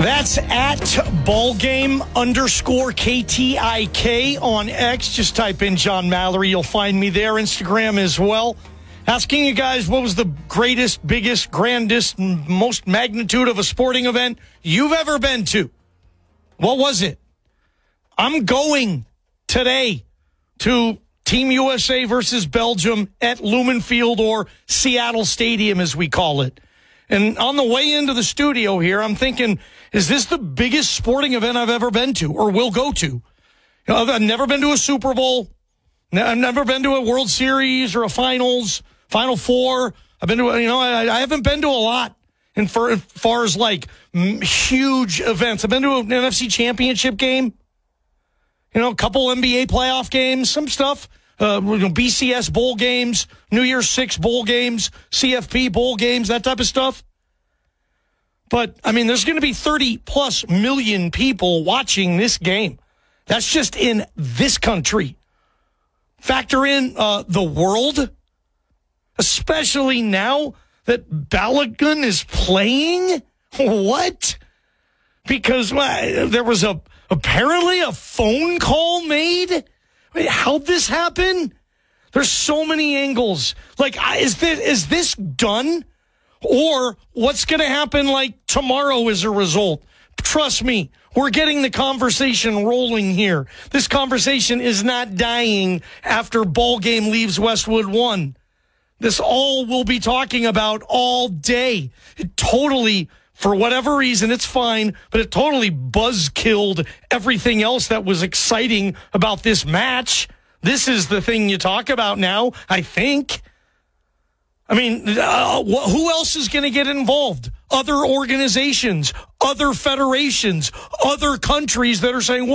That's at ballgame_KTIK on X. Just type in John Mallory. You'll find me there. Instagram as well. Asking you guys what was the greatest, biggest, grandest, most magnitude of a sporting event you've ever been to. What was it? I'm going today to Team USA versus Belgium at Lumen Field, or Seattle Stadium as we call it. And on the way into the studio here, I'm thinking, is this the biggest sporting event I've ever been to or will go to? I've never been to a Super Bowl. I've never been to a World Series or a Final Four. I've been to, I haven't been to a lot as far as like huge events. I've been to an NFC Championship game, a couple NBA playoff games, some stuff, BCS bowl games, New Year's Six bowl games, CFP bowl games, that type of stuff. But, there's going to be 30-plus million people watching this game. That's just in this country. Factor in the world, especially now that Balogun is playing. What? Because there was apparently a phone call made. Wait, how'd this happen? There's so many angles. Like, is this done? Or what's going to happen like tomorrow as a result? Trust me, we're getting the conversation rolling here. This conversation is not dying after ball game leaves Westwood 1. This all we'll be talking about all day. It totally, for whatever reason, it's fine, but it totally buzz-killed everything else that was exciting about this match. This is the thing you talk about now, I think. Who else is going to get involved? Other organizations, other federations, other countries that are saying,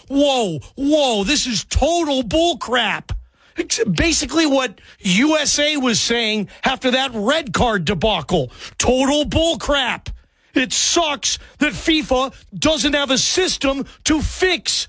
whoa, this is total bullcrap. Basically what USA was saying after that red card debacle. Total bullcrap. It sucks that FIFA doesn't have a system to fix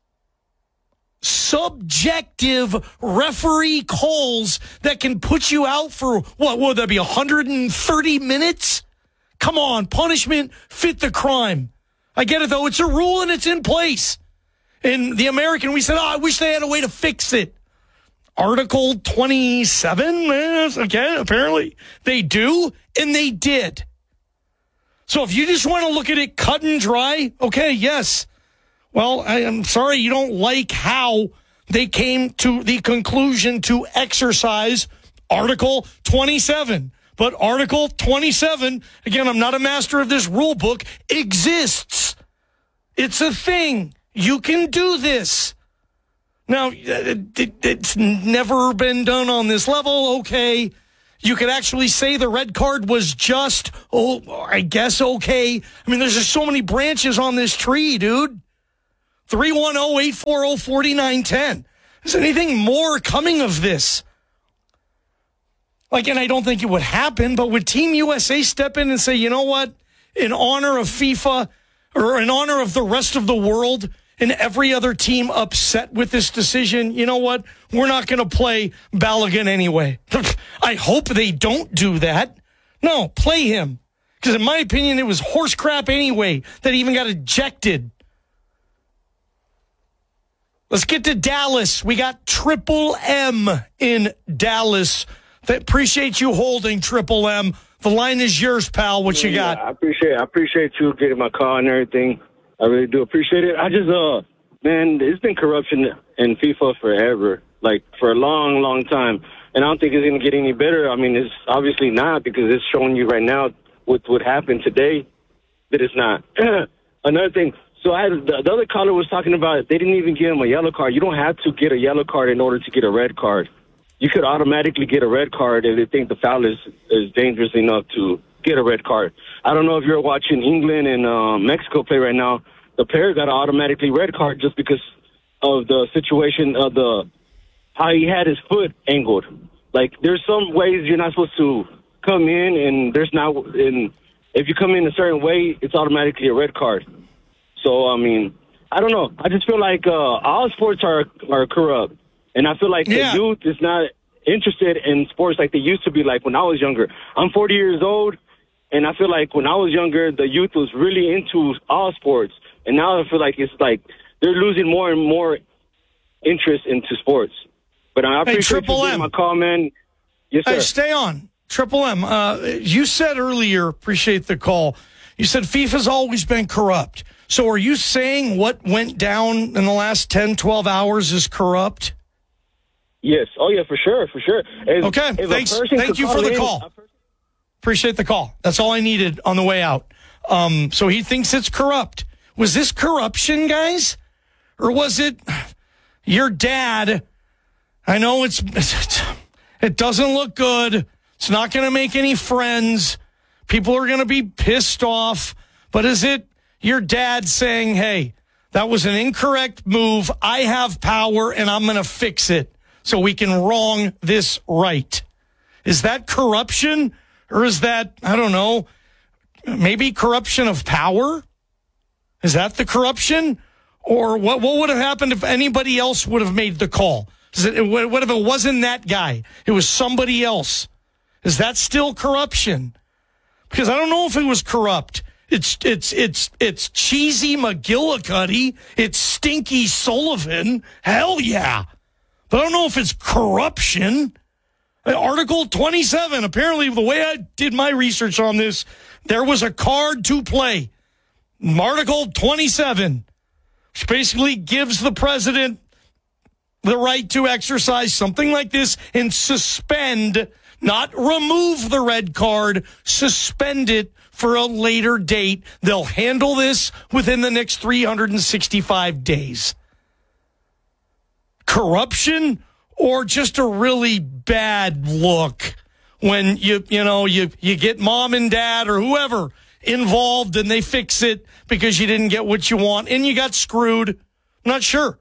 subjective referee calls that can put you out for, what would that be, 130 minutes? Come on, punishment fit the crime. I get it, though. It's a rule and it's in place. In the American, we said, I wish they had a way to fix it. Article 27, okay, apparently they do, and they did. So if you just want to look at it cut and dry, okay, yes. Well, I am sorry you don't like how they came to the conclusion to exercise Article 27. But Article 27, again, I'm not a master of this rule book, exists. It's a thing. You can do this. Now, it's never been done on this level, okay. You could actually say the red card was just, I guess okay. There's just so many branches on this tree, dude. 310-840-4910. Is anything more coming of this? And I don't think it would happen, but would Team USA step in and say, you know what? In honor of FIFA, or in honor of the rest of the world, and every other team upset with this decision, you know what? We're not going to play Balogun anyway. I hope they don't do that. No, play him. Because in my opinion, it was horse crap anyway that he even got ejected. Let's get to Dallas. We got Triple M in Dallas. Appreciate you holding, Triple M. The line is yours, pal. What you got? I appreciate you getting my call and everything. I really do appreciate it. I just, man, it's been corruption in FIFA forever, for a long, long time. And I don't think it's going to get any better. It's obviously not, because it's showing you right now with what happened today that it's not. Another thing. So the other caller was talking about they didn't even give him a yellow card. You don't have to get a yellow card in order to get a red card. You could automatically get a red card if they think the foul is dangerous enough to get a red card. I don't know if you're watching England and Mexico play right now. The player got an automatically red card just because of the situation of how he had his foot angled. There's some ways you're not supposed to come in, and if you come in a certain way, it's automatically a red card. So, I don't know. I just feel like all sports are corrupt. And I feel like the youth is not interested in sports like they used to be, like when I was younger. I'm 40 years old, And I feel like when I was younger, the youth was really into all sports. And now I feel like it's like they're losing more and more interest into sports. But I appreciate you getting my call, man. Yes, sir. Hey, stay on. Triple M, you said earlier, appreciate the call, you said FIFA's always been corrupt. So are you saying what went down in the last 10, 12 hours is corrupt? Yes. Oh, yeah, for sure, for sure. Okay, thanks. Thank you for the call. Appreciate the call. That's all I needed on the way out. So he thinks it's corrupt. Was this corruption, guys? Or was it your dad? I know it doesn't look good. It's not going to make any friends. People are going to be pissed off. But is it your dad saying, hey, that was an incorrect move. I have power and I'm going to fix it so we can wrong this right? Is that corruption? Or is that, I don't know, maybe corruption of power? Is that the corruption? Or what would have happened if anybody else would have made the call? What if it wasn't that guy? It was somebody else. Is that still corruption? Because I don't know if it was corrupt. It's cheesy McGillicuddy. It's stinky Sullivan. Hell yeah. But I don't know if it's corruption. Article 27, apparently the way I did my research on this, there was a card to play. Article 27, which basically gives the president the right to exercise something like this and suspend, not remove the red card, suspend it for a later date. They'll handle this within the next 365 days. Corruption or just a really bad look when you get mom and dad or whoever involved and they fix it because you didn't get what you want and you got screwed? I'm not sure.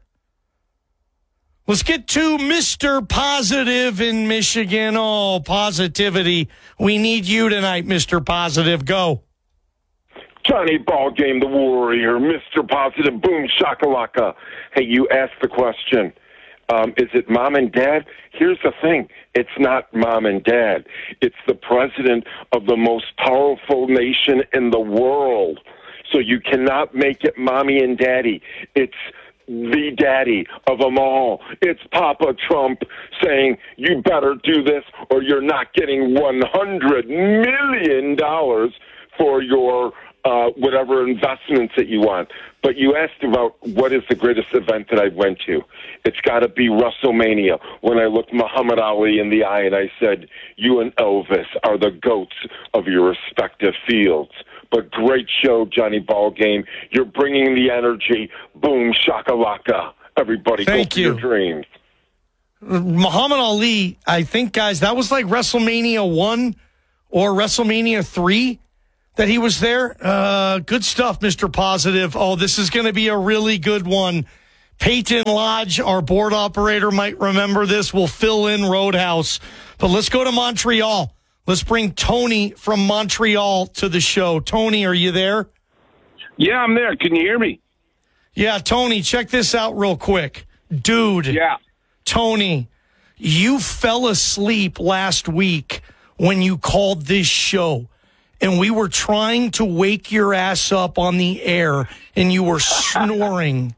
Let's get to Mr. Positive in Michigan. Oh, positivity. We need you tonight, Mr. Positive. Go. Johnny Ballgame, the Warrior, Mr. Positive, boom, shakalaka. Hey, you asked the question. Is it mom and dad? Here's the thing. It's not mom and dad. It's the president of the most powerful nation in the world. So you cannot make it mommy and daddy. It's the daddy of them all. It's Papa Trump saying, you better do this or you're not getting $100 million for your whatever investments that you want. But you asked about what is the greatest event that I went to. It's got to be WrestleMania. When I looked Muhammad Ali in the eye and I said, you and Elvis are the GOATs of your respective fields. But great show, Johnny Ballgame. You're bringing the energy. Boom, shakalaka. Everybody go for your dreams. Muhammad Ali, I think, guys, that was like WrestleMania 1 or WrestleMania 3 that he was there. Good stuff, Mr. Positive. Oh, this is going to be a really good one. Peyton Lodge, our board operator, might remember this. We'll fill in Roadhouse. But let's go to Montreal. Let's bring Tony from Montreal to the show. Tony, are you there? Yeah, I'm there. Can you hear me? Yeah, Tony, check this out real quick. Dude. Yeah. Tony, you fell asleep last week when you called this show, and we were trying to wake your ass up on the air, and you were snoring.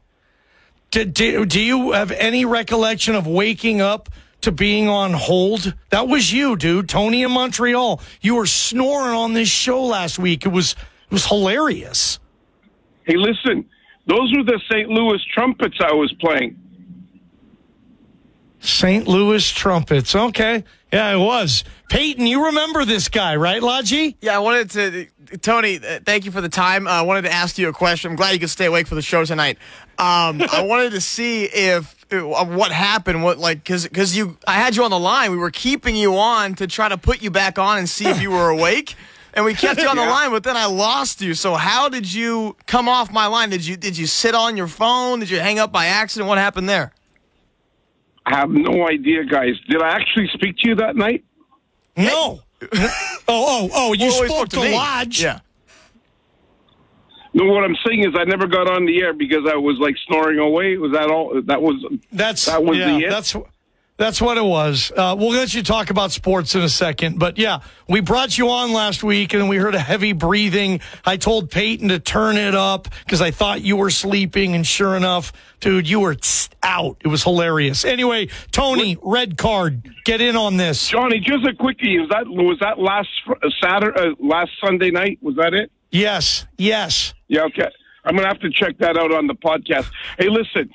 Do you have any recollection of waking up to being on hold? That was you, dude. Tony in Montreal. You were snoring on this show last week. It was hilarious. Hey, listen, those were the St. Louis Trumpets I was playing. St. Louis Trumpets. Okay. Yeah, it was. Peyton, you remember this guy, right, Laji? Yeah, I wanted to, Tony, thank you for the time. I wanted to ask you a question. I'm glad you could stay awake for the show tonight. I wanted to see if what happened, because I had you on the line. We were keeping you on to try to put you back on and see if you were awake. And we kept you on the line, but then I lost you. So how did you come off my line? Did you sit on your phone? Did you hang up by accident? What happened there? I have no idea, guys. Did I actually speak to you that night? No. You spoke to Lodge. Yeah. No, what I'm saying is I never got on the air because I was like snoring away. Was that all? That was the it? That's what it was. We'll let you talk about sports in a second. But, yeah, we brought you on last week, and we heard a heavy breathing. I told Peyton to turn it up because I thought you were sleeping, and sure enough, dude, you were out. It was hilarious. Anyway, Tony, red card. Get in on this. Johnny, just a quickie. Was that last last Sunday night? Was that it? Yes. Yeah, okay. I'm going to have to check that out on the podcast. Hey, listen,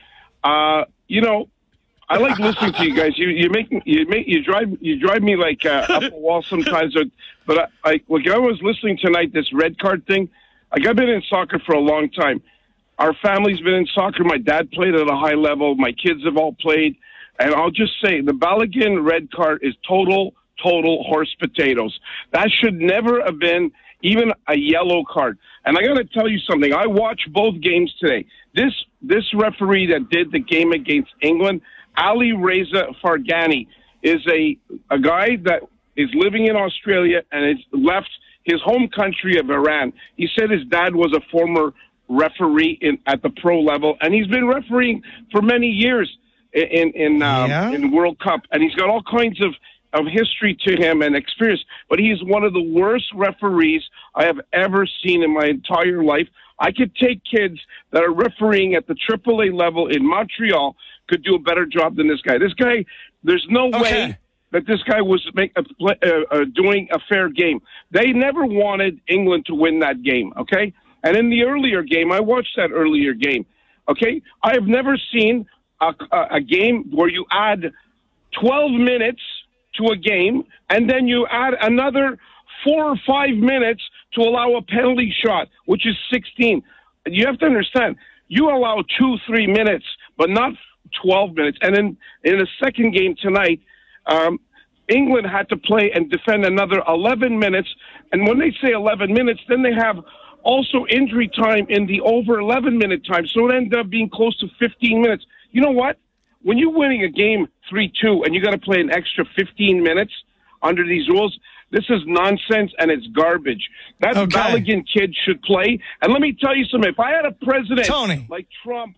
I like listening to you guys. You drive me like up a wall sometimes. But I was listening tonight, this red card thing. Like, I've been in soccer for a long time. Our family's been in soccer. My dad played at a high level. My kids have all played. And I'll just say the Balogun red card is total horse potatoes. That should never have been even a yellow card. And I got to tell you something. I watched both games today. This referee that did the game against England, Ali Reza Farghani, is a guy that is living in Australia and has left his home country of Iran. He said his dad was a former referee at the pro level, and he's been refereeing for many years in World Cup, and he's got all kinds of history to him and experience, but he's one of the worst referees I have ever seen in my entire life. I could take kids that are refereeing at the AAA level in Montreal could do a better job than this guy. This guy, there's no way that this guy was doing a fair game. They never wanted England to win that game, okay? And in the earlier game, I watched that earlier game, okay? I have never seen a game where you add 12 minutes to a game, and then you add another 4 or 5 minutes to allow a penalty shot, which is 16. You have to understand, you allow 2-3 minutes, but not 12 minutes. And then in the second game tonight, England had to play and defend another 11 minutes. And when they say 11 minutes, then they have also injury time in the over 11-minute time. So it ended up being close to 15 minutes. You know what? When you're winning a game 3-2 and you got to play an extra 15 minutes under these rules, this is nonsense and it's garbage. That Balogun kid should play. And let me tell you something. If I had a president like Trump.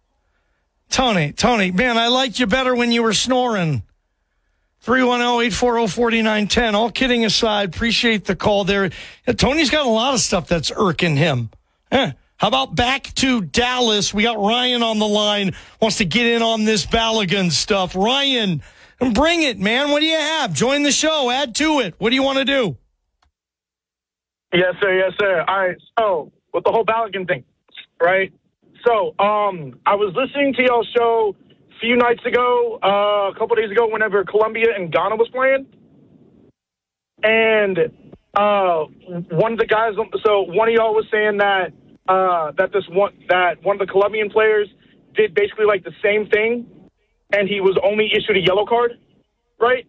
Tony, man, I liked you better when you were snoring. 310-840-4910. All kidding aside, appreciate the call there. Tony's got a lot of stuff that's irking him. How about back to Dallas? We got Ryan on the line, wants to get in on this Balogun stuff. Ryan, bring it, man. What do you have? Join the show. Add to it. What do you want to do? Yes, sir. All right. So, with the whole Balogun thing, right? So, I was listening to y'all's show a few nights ago, a couple days ago, whenever Colombia and Ghana was playing. And one of the guys, so one of y'all was saying that one of the Colombian players did basically like the same thing, and he was only issued a yellow card, right?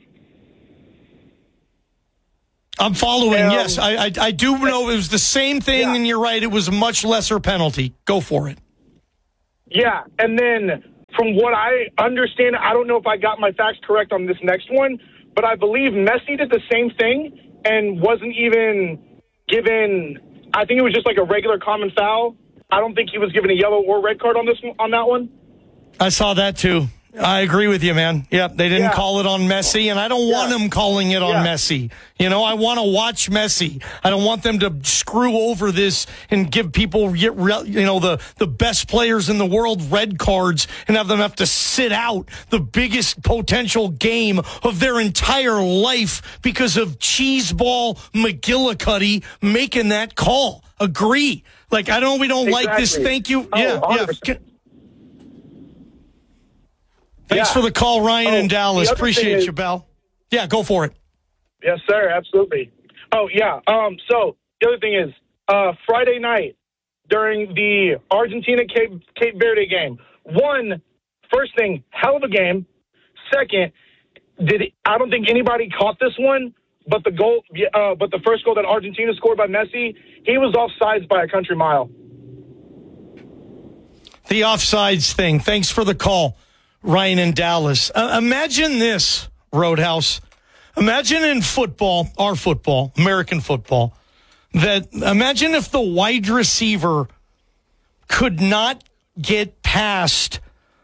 I'm following, yes. I do know it was the same thing, and you're right, it was a much lesser penalty. Go for it. Yeah, and then from what I understand, I don't know if I got my facts correct on this next one, but I believe Messi did the same thing and wasn't even given, I think it was just like a regular common foul. I don't think he was given a yellow or red card on that one. I saw that too. I agree with you, man. Yep, they didn't call it on Messi, and I don't want them calling it on Messi. You know, I want to watch Messi. I don't want them to screw over this and give people, the best players in the world red cards and have them have to sit out the biggest potential game of their entire life because of Cheeseball McGillicuddy making that call. Agree. Like, I know we don't like this. Thank you. Yeah. Thanks for the call, Ryan in Dallas. Appreciate you, Bell. Yeah, go for it. Yes, sir. Absolutely. Oh, yeah. So the other thing is, Friday night during the Argentina-Cape Verde game, first thing, hell of a game. Second, I don't think anybody caught this one, but the first goal that Argentina scored by Messi, he was offsides by a country mile. The offsides thing. Thanks for the call, Ryan in Dallas. Imagine this, Roadhouse. Imagine in football, our football, American football, imagine if the wide receiver could not get past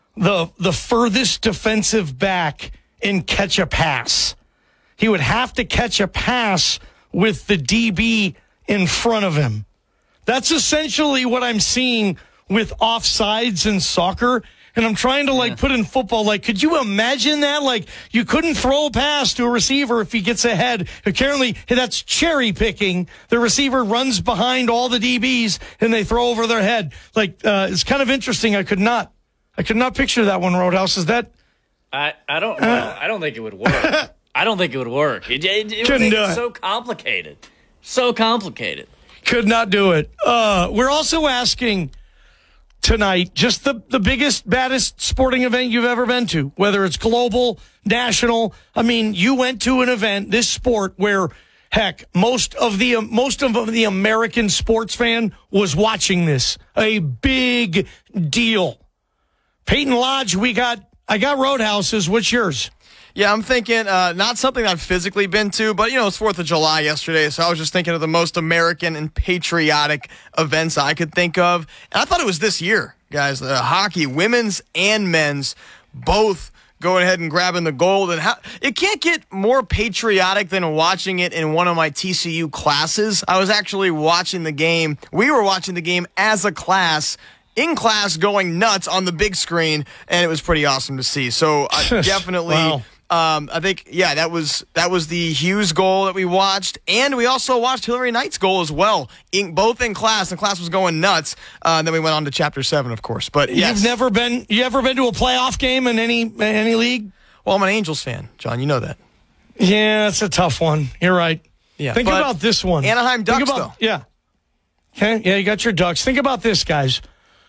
the furthest defensive back and catch a pass. He would have to catch a pass with the DB in front of him. That's essentially what I'm seeing with offsides in soccer. And I'm trying to put in football. Could you imagine that? You couldn't throw a pass to a receiver if he gets ahead. Apparently, that's cherry picking. The receiver runs behind all the DBs and they throw over their head. It's kind of interesting. I could not picture that one, Roadhouse. Is that? I don't know. I don't think it would work. I don't think it would work. It would make it so complicated. So complicated. Could not do it. We're also asking tonight, just the biggest, baddest sporting event you've ever been to, whether it's global, national. I mean, you went to an event, this sport, where, heck, most of the American sports fan was watching this. A big deal. Peyton Lodge, I got Roadhouses. What's yours? Yeah, I'm thinking not something I've physically been to, but, it's 4th of July yesterday, so I was just thinking of the most American and patriotic events I could think of. And I thought it was this year, guys. Hockey, women's and men's, both going ahead and grabbing the gold. And it can't get more patriotic than watching it in one of my TCU classes. I was actually watching the game. We were watching the game as a class, in class, going nuts on the big screen, and it was pretty awesome to see. So definitely... Wow. I think, that was the Hughes goal that we watched, and we also watched Hillary Knight's goal as well, both in class, and class was going nuts. Then we went on to Chapter 7, of course. But yes. You ever been to a playoff game in any league? Well, I'm an Angels fan, John. You know that. Yeah, it's a tough one. You're right. Yeah. Think about this one. Anaheim Ducks, though. Yeah. Okay. Yeah, you got your Ducks. Think about this, guys.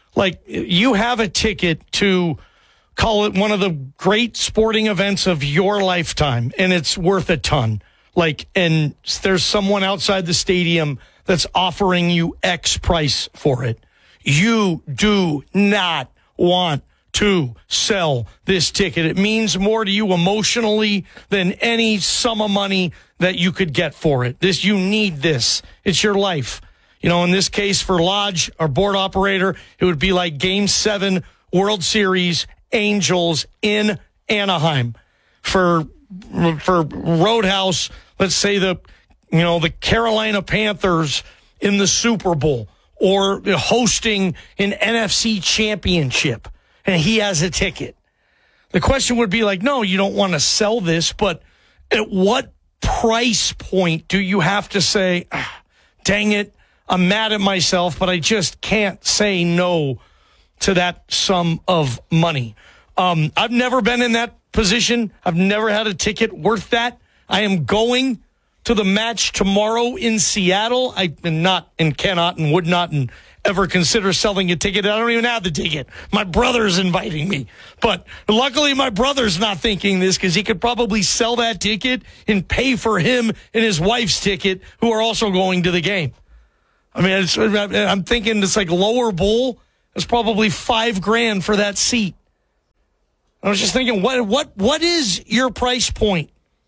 You have a ticket to, call it one of the great sporting events of your lifetime, and it's worth a ton. And there's someone outside the stadium that's offering you X price for it. You do not want to sell this ticket. It means more to you emotionally than any sum of money that you could get for it. You need this. It's your life. In this case for Lodge, our board operator, it would be like Game 7 World Series Angels in Anaheim. For Roadhouse, let's say the Carolina Panthers in the Super Bowl or hosting an NFC championship, and he has a ticket. The question would be no, you don't want to sell this, but at what price point do you have to say, dang it, I'm mad at myself, but I just can't say no to that sum of money? I've never been in that position. I've never had a ticket worth that. I am going to the match tomorrow in Seattle. I am not and cannot and would not and ever consider selling a ticket. I don't even have the ticket. My brother's inviting me. But luckily my brother's not thinking this, because he could probably sell that ticket and pay for him and his wife's ticket, who are also going to the game. I mean, I'm thinking it's lower bowl. It's probably $5,000 for that seat. I was just thinking, what is your price point?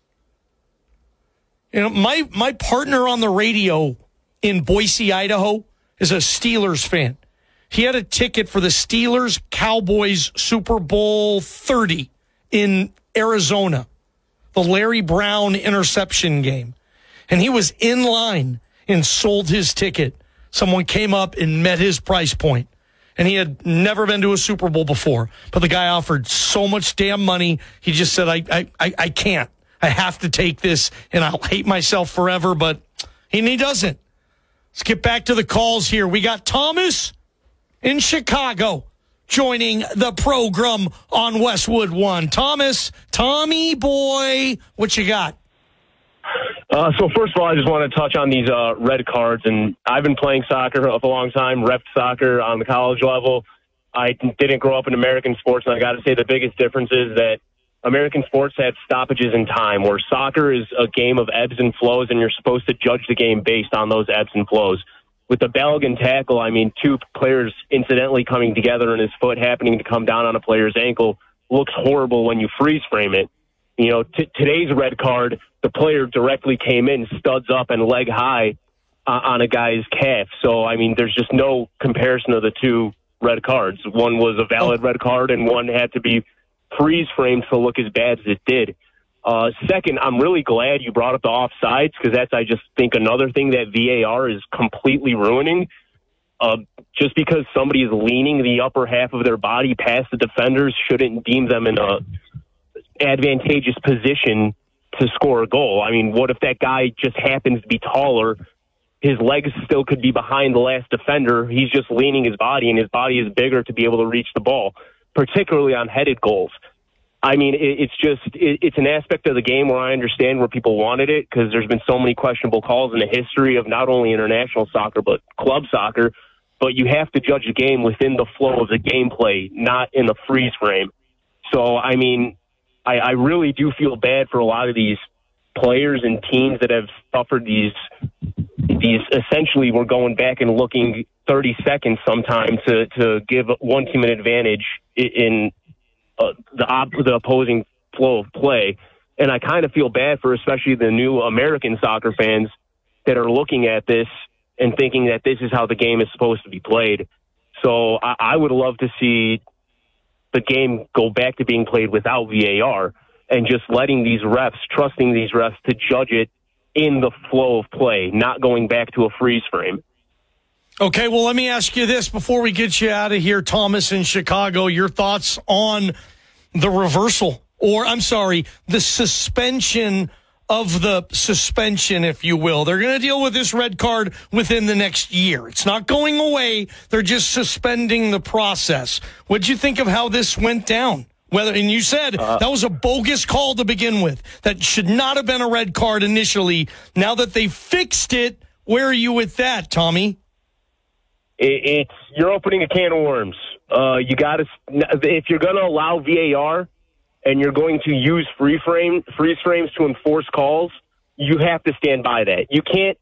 My partner on the radio in Boise, Idaho, is a Steelers fan. He had a ticket for the Steelers-Cowboys Super Bowl 30 in Arizona, the Larry Brown interception game. And he was in line and sold his ticket. Someone came up and met his price point. And he had never been to a Super Bowl before. But the guy offered so much damn money, he just said, I can't. I have to take this, and I'll hate myself forever. But he doesn't. Let's get back to the calls here. We got Thomas in Chicago joining the program on Westwood One. Thomas, Tommy boy, what you got? So first of all, I just want to touch on these red cards. And I've been playing soccer for a long time, repped soccer on the college level. I didn't grow up in American sports, and I got to say the biggest difference is that American sports had stoppages in time, where soccer is a game of ebbs and flows, and you're supposed to judge the game based on those ebbs and flows. With the Balogun tackle, I mean, two players incidentally coming together and his foot happening to come down on a player's ankle looks horrible when you freeze frame it. You know, today's red card, the player directly came in, studs up and leg high on a guy's calf. So, I mean, there's just no comparison of the two red cards. One was a valid red card, and one had to be freeze-framed to look as bad as it did. Second, I'm really glad you brought up the offsides, because that's, I just think, another thing that VAR is completely ruining. Just because somebody is leaning the upper half of their body past the defenders shouldn't deem them in a advantageous position to score a goal. I mean, what if that guy just happens to be taller? His legs still could be behind the last defender. He's just leaning his body, and his body is bigger to be able to reach the ball, particularly on headed goals. I mean, it's an aspect of the game where I understand where people wanted it, because there's been so many questionable calls in the history of not only international soccer, but club soccer. But you have to judge the game within the flow of the gameplay, not in the freeze frame. So, I mean, I really do feel bad for a lot of these players and teams that have suffered these essentially, we're going back and looking 30 seconds sometime to give one team an advantage in the opposing flow of play. And I kind of feel bad for especially the new American soccer fans that are looking at this and thinking that this is how the game is supposed to be played. So I would love to see the game go back to being played without VAR and just letting these refs, trusting these refs to judge it in the flow of play, not going back to a freeze frame. Okay, well, let me ask you this before we get you out of here, Thomas in Chicago. Your thoughts on the reversal, or I'm sorry, the suspension of the suspension, if you will. They're going to deal with this red card within the next year. It's not going away. They're just suspending the process. What'd you think of how this went down? And you said that was a bogus call to begin with. That should not have been a red card initially. Now that they fixed it, where are you with that, Tommy? You're opening a can of worms. You got to, if you're going to allow VAR and you're going to use freeze frames to enforce calls, you have to stand by that. You can't.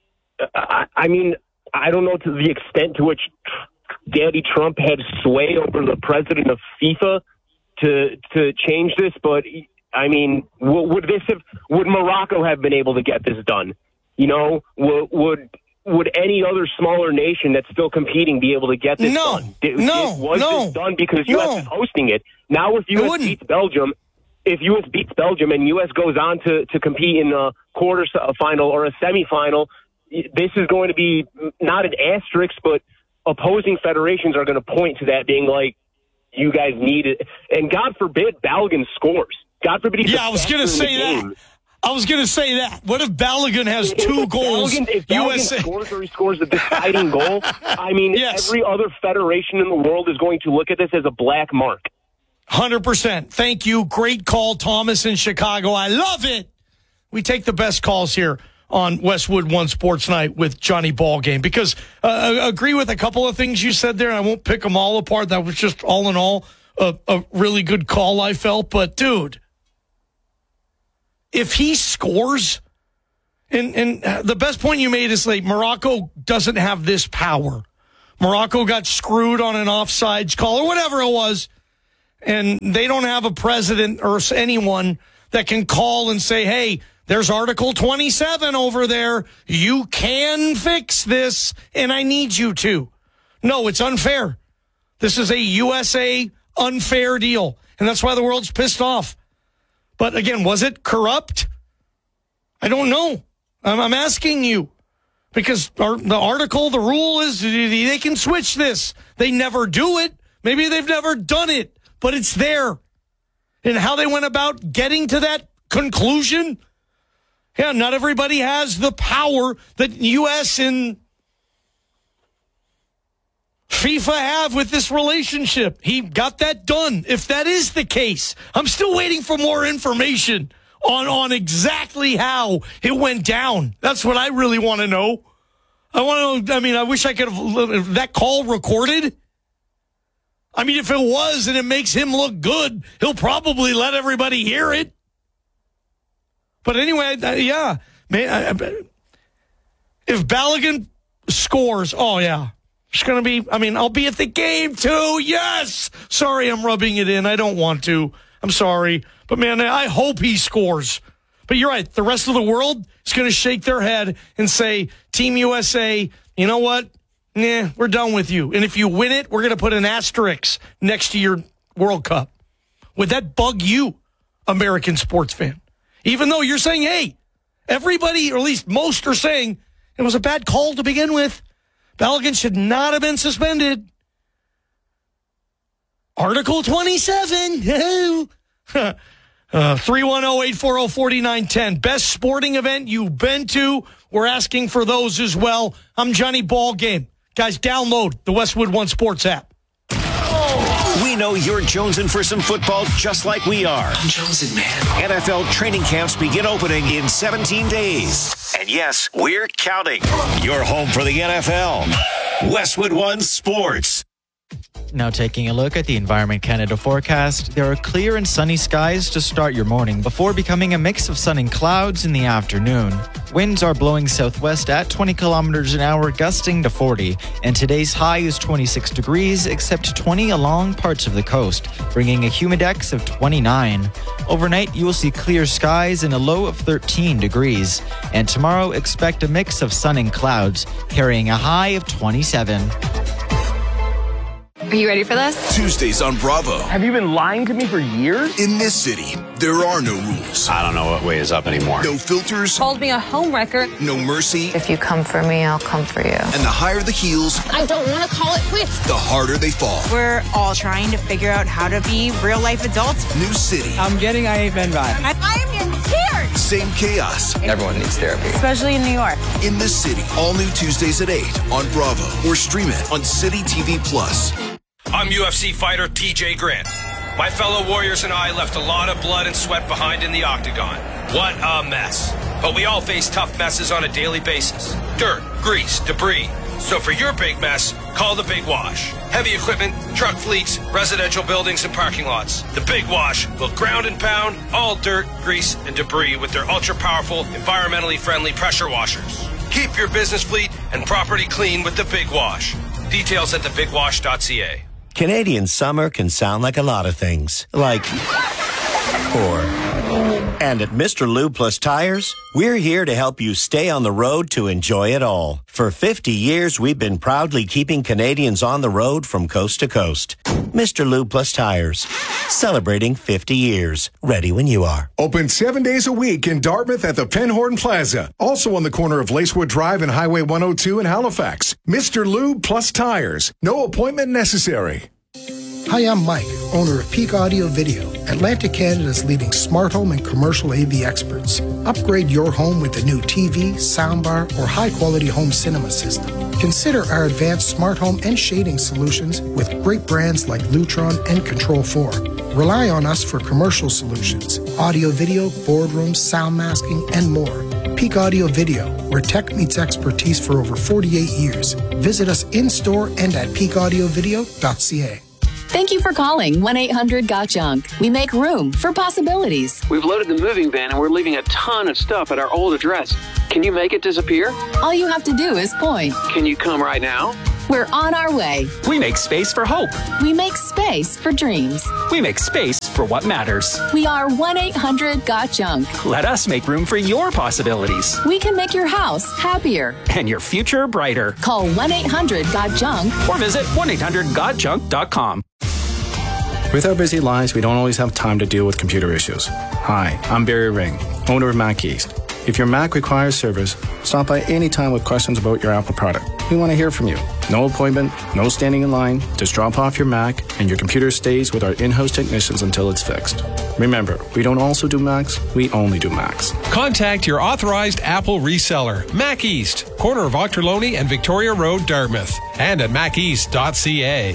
I mean, I don't know to the extent to which Daddy Trump had sway over the president of FIFA to change this, but I mean, would Morocco have been able to get this done? You know, would any other smaller nation that's still competing be able to get this done? Was this done because U.S. is hosting it? Now if U.S. beats Belgium, and U.S. goes on to compete in a quarter-final or a semifinal, this is going to be not an asterisk, but opposing federations are going to point to that being like, you guys need it. And God forbid Balogun scores. God forbid he's I was going to say that. I was going to say that. What if Balogun has two goals? If Balogun scores or he scores a deciding goal, I mean, every other federation in the world is going to look at this as a black mark. 100%. Thank you. Great call, Thomas in Chicago. I love it. We take the best calls here on Westwood One Sports Night with Johnny Ballgame, because agree with a couple of things you said there, and I won't pick them all apart. That was just all in all a really good call, I felt. But, dude, if he scores, and the best point you made is like Morocco doesn't have this power. Morocco got screwed on an offsides call or whatever it was, and they don't have a president or anyone that can call and say, hey, there's Article 27 over there. You can fix this, and I need you to. No, it's unfair. This is a USA unfair deal, and that's why the world's pissed off. But again, was it corrupt? I don't know. I'm asking you, because the article, the rule is they can switch this. They never do it. Maybe they've never done it, but it's there. And how they went about getting to that conclusion, yeah, not everybody has the power that U.S. and FIFA have with this relationship. He got that done. If that is the case, I'm still waiting for more information on exactly how it went down. That's what I really want to know. I wish I could have that call recorded. I mean, if it was and it makes him look good, he'll probably let everybody hear it. But anyway, yeah, man, if Balogun scores, oh, yeah. It's going to be, I'll be at the game, too. Yes. Sorry, I'm rubbing it in. I don't want to. I'm sorry. But, man, I hope he scores. But you're right. The rest of the world is going to shake their head and say, Team USA, you know what? we're done with you. And if you win it, we're going to put an asterisk next to your World Cup. Would that bug you, American sports fan? Even though you're saying, hey, everybody, or at least most, are saying it was a bad call to begin with. Balogun should not have been suspended. Article 27. 310-840-4910. Best sporting event you've been to. We're asking for those as well. I'm Johnny Ballgame. Guys, download the Westwood One Sports app. We know you're jonesing for some football just like we are. I'm jonesing, man. NFL training camps begin opening in 17 days. And yes, we're counting. You're home for the NFL. Westwood One Sports. Now taking a look at the Environment Canada forecast, there are clear and sunny skies to start your morning before becoming a mix of sun and clouds in the afternoon. Winds are blowing southwest at 20 kilometers an hour, gusting to 40, and today's high is 26 degrees, except 20 along parts of the coast, bringing a humidex of 29. Overnight, you will see clear skies and a low of 13 degrees. And tomorrow, expect a mix of sun and clouds, carrying a high of 27. Are you ready for this? Tuesdays on Bravo. Have you been lying to me for years? In this city, there are no rules. I don't know what way is up anymore. No filters. Called me a homewrecker. No mercy. If you come for me, I'll come for you. And the higher the heels, I don't want to call it quits. the harder they fall. We're all trying to figure out how to be real-life adults. New city. I'm getting IFN vibe. I am in tears. Same chaos. Everyone needs therapy. Especially in New York. In this city, all new Tuesdays at 8 on Bravo. Or stream it on City TV Plus. I'm UFC fighter TJ Grant. My fellow warriors and I left a lot of blood and sweat behind in the octagon. What a mess. But we all face tough messes on a daily basis. Dirt, grease, debris. So for your big mess, call the Big Wash. Heavy equipment, truck fleets, residential buildings, and parking lots. The Big Wash will ground and pound all dirt, grease, and debris with their ultra-powerful, environmentally friendly pressure washers. Keep your business fleet and property clean with the Big Wash. Details at thebigwash.ca. Canadian summer can sound like a lot of things. Like, or. And at Mr. Lube Plus Tires, we're here to help you stay on the road to enjoy it all. For 50 years, we've been proudly keeping Canadians on the road from coast to coast. Mr. Lube Plus Tires, celebrating 50 years. Ready when you are. Open 7 days a week in Dartmouth at the Penhorn Plaza. Also on the corner of Lacewood Drive and Highway 102 in Halifax. Mr. Lube Plus Tires. No appointment necessary. Hi, I'm Mike, owner of Peak Audio Video, Atlantic Canada's leading smart home and commercial AV experts. Upgrade your home with a new TV, soundbar, or high-quality home cinema system. Consider our advanced smart home and shading solutions with great brands like Lutron and Control 4. Rely on us for commercial solutions, audio, video, boardrooms, sound masking, and more. Peak Audio Video, where tech meets expertise for over 48 years. Visit us in-store and at peakaudiovideo.ca. Thank you for calling 1-800-GOT-JUNK. We make room for possibilities. We've loaded the moving van and we're leaving a ton of stuff at our old address. Can you make it disappear? All you have to do is point. Can you come right now? We're on our way. We make space for hope. We make space for dreams. We make space for what matters. We are 1-800-GOT-JUNK. Let us make room for your possibilities. We can make your house happier. And your future brighter. Call 1-800-GOT-JUNK. Or visit 1-800-GOT-JUNK.com. With our busy lives, we don't always have time to deal with computer issues. Hi, I'm Barry Ring, owner of Mac East. If your Mac requires service, stop by anytime with questions about your Apple product. We want to hear from you. No appointment, no standing in line. Just drop off your Mac and your computer stays with our in-house technicians until it's fixed. Remember, we don't also do Macs, we only do Macs. Contact your authorized Apple reseller, Mac East, corner of Ochterlony and Victoria Road, Dartmouth, and at maceast.ca.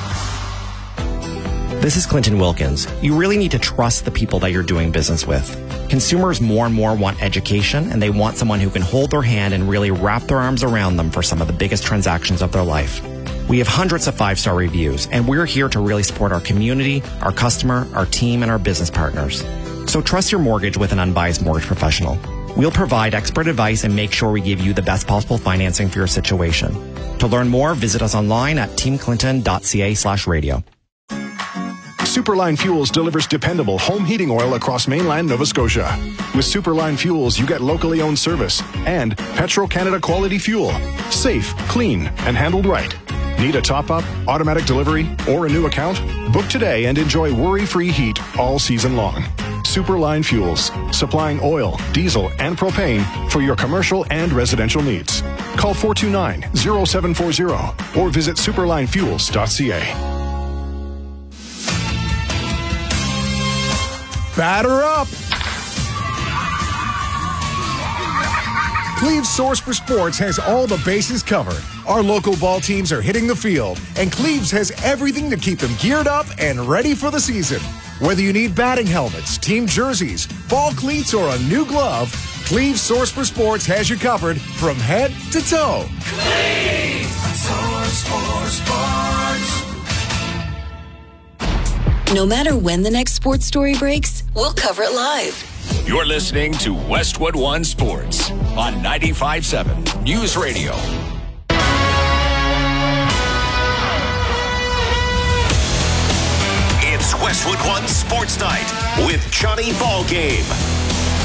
This is Clinton Wilkins. You really need to trust the people that you're doing business with. Consumers more and more want education, and they want someone who can hold their hand and really wrap their arms around them for some of the biggest transactions of their life. We have hundreds of 5-star reviews, and we're here to really support our community, our customer, our team, and our business partners. So trust your mortgage with an unbiased mortgage professional. We'll provide expert advice and make sure we give you the best possible financing for your situation. To learn more, visit us online at teamclinton.ca/radio. Superline Fuels delivers dependable home heating oil across mainland Nova Scotia. With Superline Fuels, you get locally owned service and Petro-Canada quality fuel. Safe, clean, and handled right. Need a top-up, automatic delivery, or a new account? Book today and enjoy worry-free heat all season long. Superline Fuels, supplying oil, diesel, and propane for your commercial and residential needs. Call 429-0740 or visit superlinefuels.ca. Batter up! Cleve's Source for Sports has all the bases covered. Our local ball teams are hitting the field, and Cleve's has everything to keep them geared up and ready for the season. Whether you need batting helmets, team jerseys, ball cleats, or a new glove, Cleve's Source for Sports has you covered from head to toe. Cleve's Source for Sports. No matter when the next sports story breaks, we'll cover it live. You're listening to Westwood One Sports on 95.7 News Radio. It's Westwood One Sports Night with Johnny Ballgame.